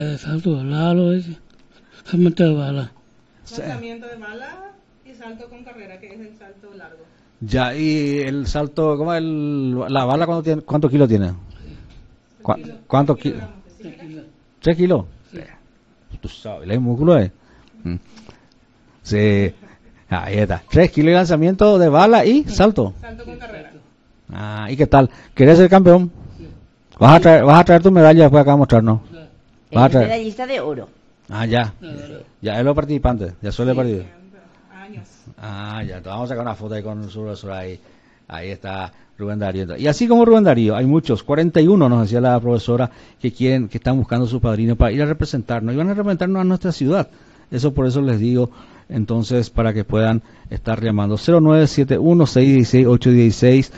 Salto, Lalo, solamente de bala. Sí. Lanzamiento de bala y salto con carrera, que es el salto largo. Ya, y el salto, ¿cómo es la bala cuánto kilo tiene? El kilo, 3 ¿Cuánto kilo? kilogramos, decímela. 3 kilos. Sí. Tú sabes, el músculo es. Mm. Sí, ahí está. 3 kilos de lanzamiento de bala y salto. Salto con carrera. Ah, ¿y qué tal? ¿Querés ser campeón? Vas a traer tu medalla después acá a mostrarnos. Vas a Es traer. medallista de oro. Ah, ya. Ya es los participantes, ya suele partir. Años. Ah, ya, entonces vamos a sacar una foto ahí con su profesor ahí. Ahí está Rubén Darío. Y así como Rubén Darío, hay muchos, 41 nos decía la profesora, que están buscando sus padrinos para ir a representarnos. Y van a representarnos a nuestra ciudad. Por eso les digo, entonces, para que puedan estar llamando. 0971-616-816,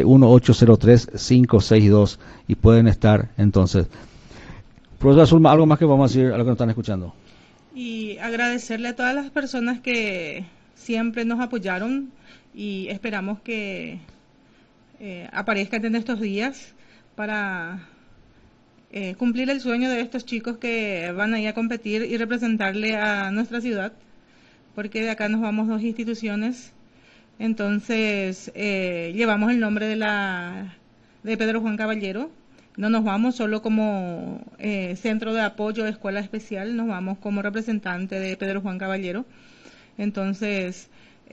71803-562. Y pueden estar, entonces. Profesora Zulma, ¿algo más que vamos a decir a lo que nos están escuchando? Y agradecerle a todas las personas que siempre nos apoyaron y esperamos que aparezcan en estos días para cumplir el sueño de estos chicos que van a ir a competir y representarle a nuestra ciudad, porque de acá nos vamos 2 instituciones. Entonces llevamos el nombre de Pedro Juan Caballero. No nos vamos solo como centro de apoyo de escuela especial, nos vamos como representante de Pedro Juan Caballero. Entonces,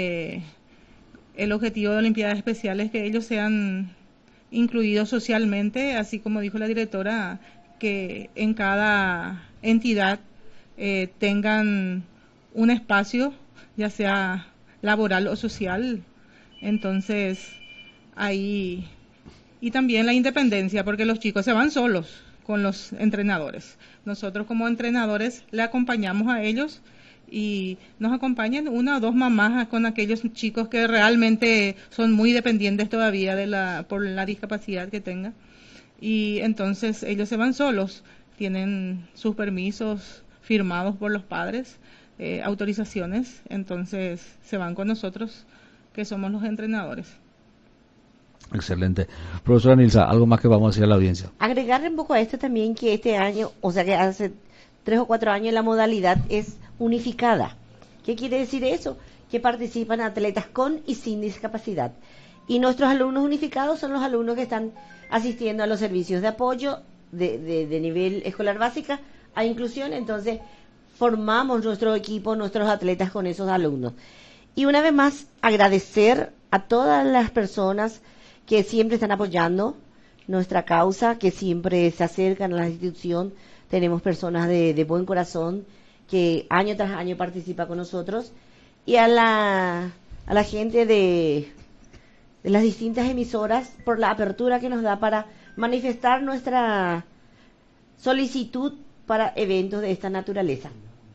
el objetivo de Olimpiadas Especiales es que ellos sean incluidos socialmente, así como dijo la directora, que en cada entidad tengan un espacio, ya sea laboral o social. Entonces, ahí y también la independencia, porque los chicos se van solos con los entrenadores. Nosotros como entrenadores le acompañamos a ellos y nos acompañan 1 o 2 mamás con aquellos chicos que realmente son muy dependientes todavía por la discapacidad que tengan. Y entonces ellos se van solos, tienen sus permisos firmados por los padres, autorizaciones, entonces se van con nosotros, que somos los entrenadores. Excelente. Profesora Nilsa, ¿algo más que vamos a decir a la audiencia? Agregarle un poco a esto también que este año, o sea que hace 3 o 4 años la modalidad es unificada. ¿Qué quiere decir eso? Que participan atletas con y sin discapacidad. Y nuestros alumnos unificados son los alumnos que están asistiendo a los servicios de apoyo de nivel escolar básica a inclusión. Entonces formamos nuestro equipo, nuestros atletas con esos alumnos. Y una vez más agradecer a todas las personas que siempre están apoyando nuestra causa, que siempre se acercan a la institución. Tenemos personas de buen corazón que año tras año participa con nosotros. Y a la gente de las distintas emisoras por la apertura que nos da para manifestar nuestra solicitud para eventos de esta naturaleza.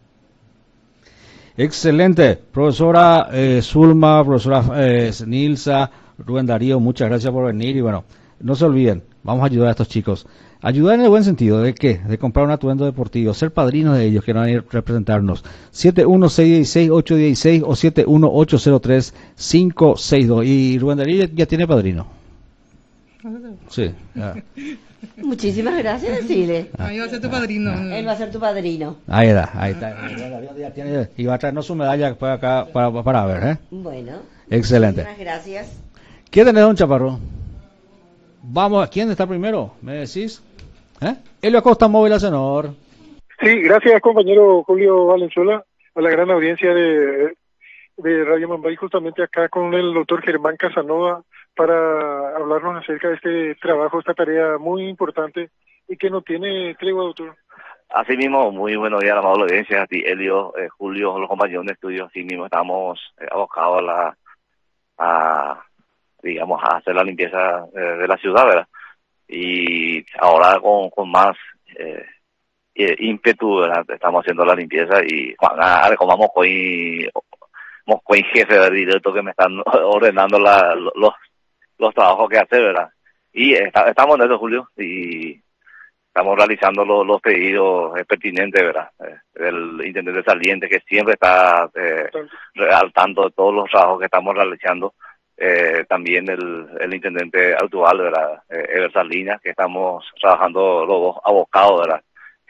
Excelente. Profesora Zulma, profesora Nilsa, Rubén Darío, muchas gracias por venir y bueno, no se olviden, vamos a ayudar a estos chicos. Ayudar en el buen sentido, ¿de qué? De comprar un atuendo deportivo, ser padrinos de ellos que van a ir a representarnos. 71616-816 o 71803-562. Y Rubén Darío ya tiene padrino. Sí. Ya. Muchísimas gracias, decirle. Ahí va a ser tu padrino. Él va a ser tu padrino. Ahí está. Rubén Darío ya tiene, y va a traernos su medalla para acá para ver, ¿eh? Bueno. Excelente. Muchísimas gracias. ¿Quién tenés, don Chaparro? Vamos, ¿quién está primero? ¿Me decís? Elio Acosta, Móvil Acenor. Sí, gracias compañero Julio Valenzuela, a la gran audiencia de Radio Mambay, justamente acá con el doctor Germán Casanova para hablarnos acerca de este trabajo, esta tarea muy importante y que no tiene tregua, doctor. Así mismo, muy buenos días a la amable audiencia, a ti, Elio, Julio, los compañeros de estudio. Así mismo estamos abocados digamos, a hacer la limpieza de la ciudad, ¿verdad? Y ahora con más ímpetu, ¿verdad? Estamos haciendo la limpieza y como Moscoy jefe de directo que me están ordenando los trabajos que hacer, ¿verdad? Y estamos en eso, Julio, y estamos realizando los pedidos pertinentes, ¿verdad? El intendente saliente que siempre está al tanto de todos los trabajos que estamos realizando. También el intendente actual, ¿verdad? Ever Salinas, que estamos trabajando los dos abocados, ¿verdad?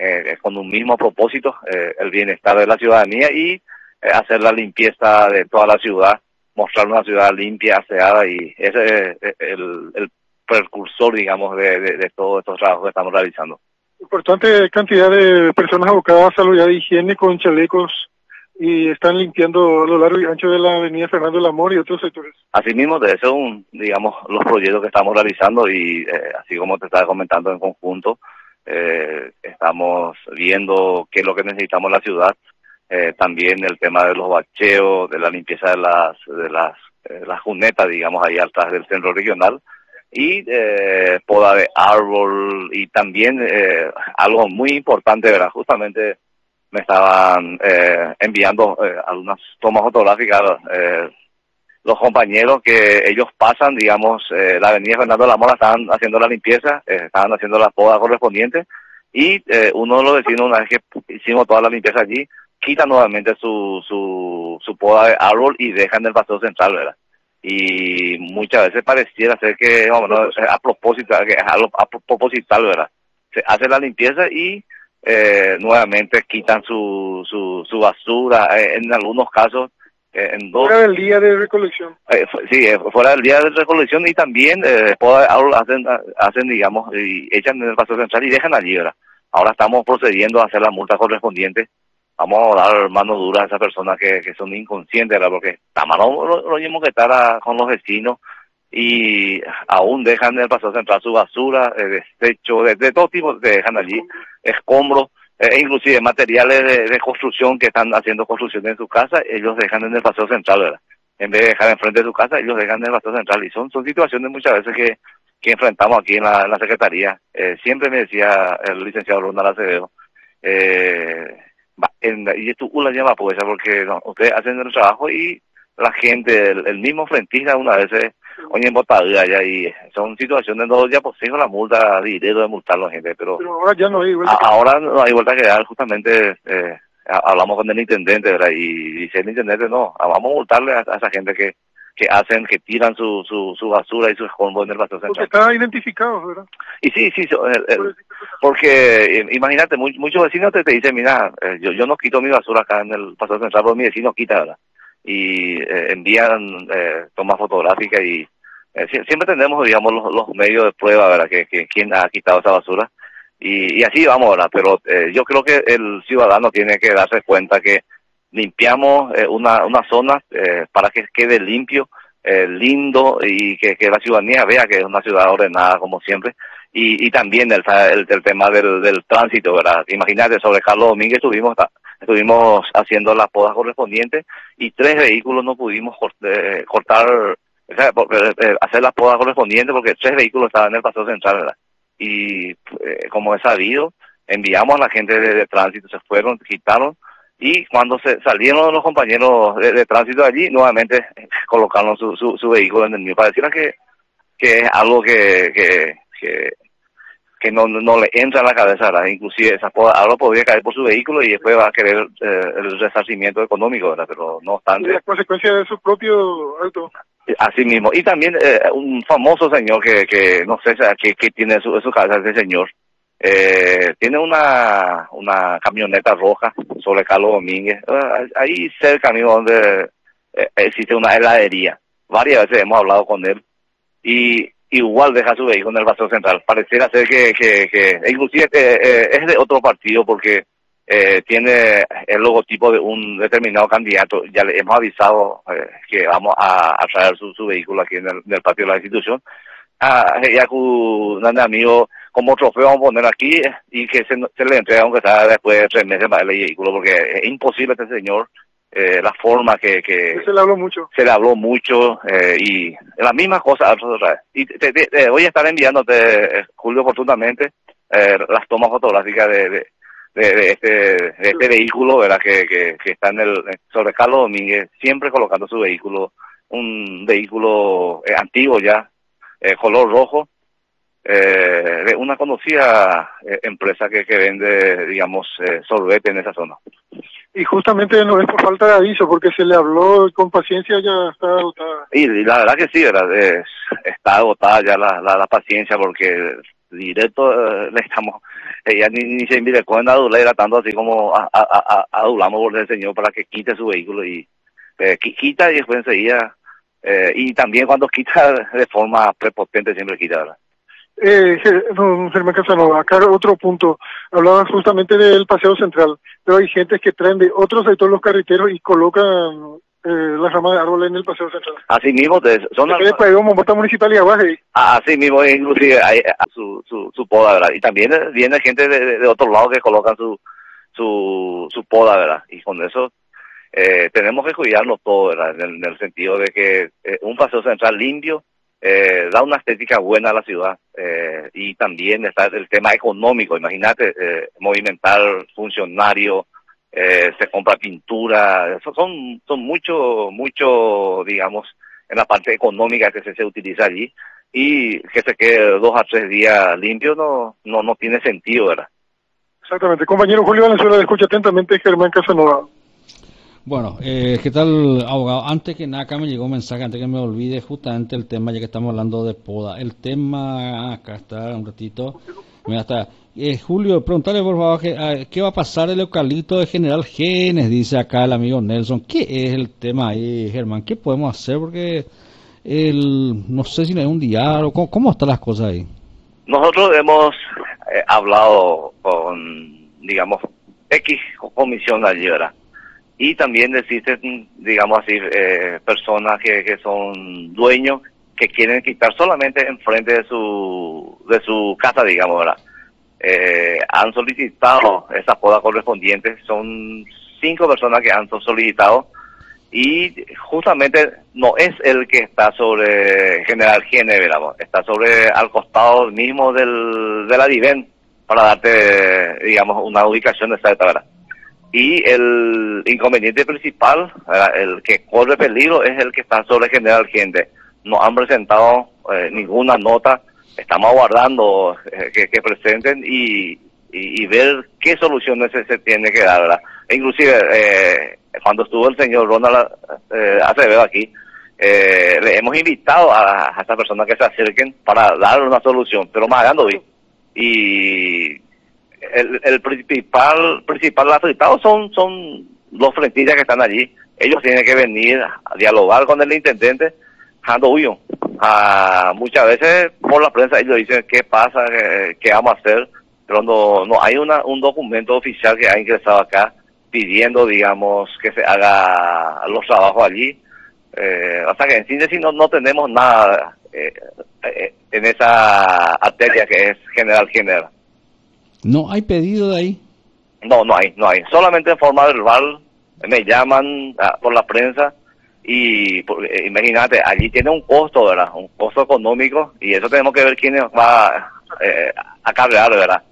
con un mismo propósito, el bienestar de la ciudadanía y hacer la limpieza de toda la ciudad, mostrar una ciudad limpia, aseada, y ese es el precursor, digamos, de todos estos trabajos que estamos realizando. Importante cantidad de personas abocadas a salud de higiene con chalecos y están limpiando a lo largo y ancho de la avenida Fernando del Amor y otros sectores. Asimismo, de eso digamos, los proyectos que estamos realizando y así como te estaba comentando en conjunto, estamos viendo qué es lo que necesitamos en la ciudad, también el tema de los bacheos, de la limpieza de las junetas, digamos, ahí atrás del centro regional, y poda de árbol, y también algo muy importante, ¿verdad? Justamente me estaban enviando algunas tomas fotográficas los compañeros que ellos pasan, digamos, la avenida Fernando de la Mora, estaban haciendo la limpieza, estaban haciendo la poda correspondiente, y uno de los vecinos, una vez que hicimos toda la limpieza allí, quita nuevamente su poda de árbol y dejan el paseo central, ¿verdad? Y muchas veces pareciera ser que, bueno, a propósito, a proposital, ¿verdad? Se hace la limpieza y nuevamente quitan su basura, en algunos casos, fuera del día de recolección. Sí, fuera del día de recolección, y también hacen, digamos, y echan en el paseo central y dejan allí, ¿verdad? Ahora estamos procediendo a hacer la multa correspondiente. Vamos a dar manos duras a esas personas que son inconscientes, ¿verdad? Porque tampoco lo mismo que estar con los vecinos y aún dejan en el paseo central su basura, desecho, de todo tipo, dejan allí escombros, inclusive materiales de construcción que están haciendo construcción en su casa, ellos dejan en el paseo central, ¿verdad? En vez de dejar enfrente de su casa, ellos dejan en el paseo central, y son situaciones muchas veces que enfrentamos aquí en la Secretaría. Siempre me decía el licenciado Ronald Acevedo, y esto la llama pues, porque no, ustedes hacen el trabajo y la gente, el mismo frentista una vez oye en botadura ya, y son situaciones donde ya poseen la multa, dinero de multar a la gente, pero ahora ya no hay vuelta. Ahora no hay vuelta que dar. Justamente hablamos con el intendente, ¿verdad? Y dice el intendente, no, vamos a multarle a esa gente que tiran su basura y su escombro en el paseo central. Porque está identificado, ¿verdad? Y sí, porque imagínate, muchos vecinos te dicen, mira, yo no quito mi basura acá en el paseo central, pero mi vecino quita, ¿verdad? Y envían tomas fotográficas, y siempre tenemos, digamos, los medios de prueba, ¿verdad? Que quién ha quitado esa basura, y así vamos, ¿verdad? Pero yo creo que el ciudadano tiene que darse cuenta que limpiamos una zona para que quede limpio, lindo, y que la ciudadanía vea que es una ciudad ordenada como siempre, y también el tema del tránsito, ¿verdad? Imagínate, sobre Carlos Domínguez estuvimos haciendo las podas correspondientes y 3 vehículos no pudimos cortar, o sea, hacer las podas correspondientes porque 3 vehículos estaban en el paseo central, ¿verdad? Y como es sabido, enviamos a la gente de tránsito, se fueron, quitaron, y cuando salieron los compañeros de tránsito de allí, nuevamente colocaron su vehículo en el mío. Pareciera que es algo que no le entra en la cabeza, ¿verdad? Inclusive ahora podría caer por su vehículo y después va a querer el resarcimiento económico, ¿verdad? Pero no obstante, y la consecuencia de su propio auto. Así mismo. Y también un famoso señor que no sé qué tiene en su cabeza ese señor. Tiene una camioneta roja sobre Carlos Domínguez, ahí cerca mismo donde existe una heladería. Varias veces hemos hablado con él y igual deja su vehículo en el paseo central. Pareciera ser que inclusive es de otro partido porque tiene el logotipo de un determinado candidato. Ya le hemos avisado que vamos a traer su vehículo aquí en el patio de la institución. Ya un amigo como trofeo vamos a poner aquí y que se le entrega aunque sea después de 3 meses para el vehículo, porque es imposible este señor, la forma que se le habló mucho. Y la misma cosa otra vez. Y te voy a estar enviándote, Julio, oportunamente las tomas fotográficas de este vehículo, ¿verdad? Que está sobre Carlos Domínguez, siempre colocando su vehículo, un vehículo antiguo ya, color rojo, de una conocida empresa que vende, digamos, sorbete en esa zona. Y justamente no es por falta de aviso, porque se le habló con paciencia, ya está agotada. Y la verdad que sí, ¿verdad? Está agotada ya la paciencia, porque directo le estamos ella ni se mide cuenta, era tanto así como adulamos por el señor para que quite su vehículo y quita y después enseguida, y también cuando quita de forma prepotente siempre quita, ¿verdad? Don Germán Casanova, acá otro punto. Hablaba justamente del paseo central, pero hay gente que traen de otros sectores los carreteros y colocan la rama de árbol en el paseo central. Así mismo, son municipal y abajo. Así mismo, inclusive hay su poda, ¿verdad? Y también viene gente de otro lado que colocan su poda, ¿verdad? Y con eso tenemos que cuidarnos todo, ¿verdad? En el sentido de que un paseo central limpio da una estética buena a la ciudad, y también está el tema económico. Imagínate, movimentar funcionarios, se compra pintura, eso son mucho, digamos, en la parte económica que se utiliza allí, y que se quede 2 a 3 días limpio no tiene sentido, ¿verdad? Exactamente. Compañero Julio Valenzuela, escucha atentamente Germán Casanova. Bueno, ¿qué tal, abogado? Antes que nada, acá me llegó un mensaje, antes que me olvide, justamente el tema, ya que estamos hablando de poda. El tema, acá está, un ratito, mira, está. Julio, preguntarle por favor, ¿qué va a pasar el eucalipto de General Genes? Dice acá el amigo Nelson. ¿Qué es el tema ahí, Germán? ¿Qué podemos hacer? Porque no sé si no es un diálogo, ¿cómo están las cosas ahí? Nosotros hemos hablado con, digamos, X comisión allí, ¿verdad? Y también existen, digamos así, personas que son dueños que quieren quitar solamente enfrente de su casa, digamos, ¿verdad? Han solicitado esa poda correspondiente, son 5 personas que han solicitado, y justamente no es el que está sobre General Gene, ¿verdad? Está sobre al costado mismo de la Diven, para darte, digamos, una ubicación exacta, ¿verdad? Y el inconveniente principal, el que corre peligro, es el que está sobre General Gente. No han presentado ninguna nota, estamos aguardando que presenten y ver qué soluciones se tiene que dar, ¿verdad? E inclusive, cuando estuvo el señor Ronald Acevedo aquí, le hemos invitado a estas personas que se acerquen para dar una solución, pero más grande, y el principal afectado son los frentistas que están allí. Ellos tienen que venir a dialogar con el intendente, muchas veces por la prensa ellos dicen qué pasa, qué vamos a hacer, pero no hay un documento oficial que ha ingresado acá pidiendo, digamos, que se haga los trabajos allí. O sea que en síntesis no tenemos nada en esa arteria que es General. ¿No hay pedido de ahí? No hay. Solamente en forma verbal me llaman por la prensa y imagínate, allí tiene un costo, ¿verdad? Un costo económico, y eso tenemos que ver quién va a cabrear, ¿verdad?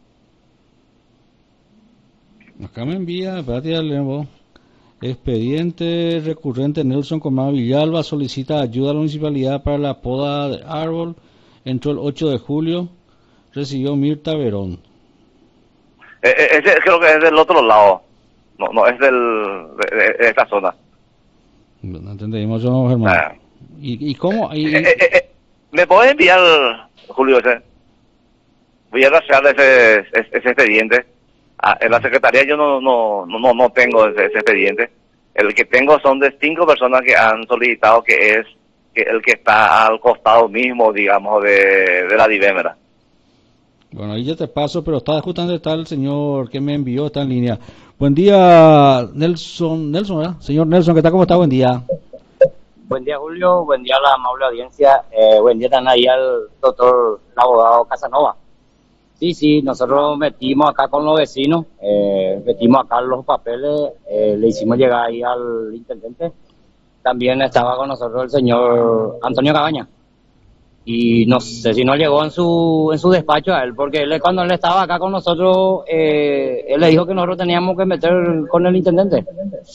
Acá me envía, espérate, ya leo. Expediente recurrente Nelson Comado Villalba solicita ayuda a la municipalidad para la poda de árbol. Entró el 8 de julio, recibió Mirta Verón. Ese creo que es del otro lado, no es de esta zona. No entendimos, yo, Germán. ¿Y cómo? ¿Me puedes enviar, Julio, ese? Voy a rastrear ese expediente. En la secretaría yo no tengo ese expediente. El que tengo son de 5 personas que han solicitado, que es el que está al costado mismo, digamos, de la Divémera. Bueno, ahí ya te paso, pero justamente está el señor que me envió, está en línea. Buen día, Nelson, ¿verdad? Señor Nelson, ¿qué tal? ¿Cómo está? Buen día. Buen día, Julio. Buen día a la amable audiencia. Buen día también ahí al doctor, el abogado Casanova. Sí, nosotros metimos acá con los vecinos, metimos acá los papeles, le hicimos llegar ahí al intendente. También estaba con nosotros el señor Antonio Cabaña. Y no sé si no llegó en su despacho a él, porque él, cuando él estaba acá con nosotros, él le dijo que nosotros teníamos que meter con el intendente.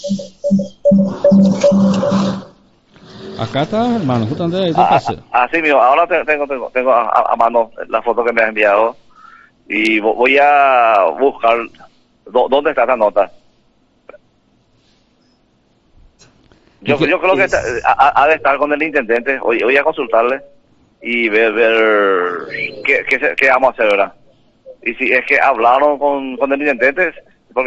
Acá está, hermano, justamente ahí te pasé. Sí, mío, ahora tengo a mano la foto que me has enviado y voy a buscar dónde está esa nota. Yo creo que ha de estar con el intendente. Voy a consultarle y ver qué vamos a hacer, ¿verdad? Y si es que hablaron con el intendente,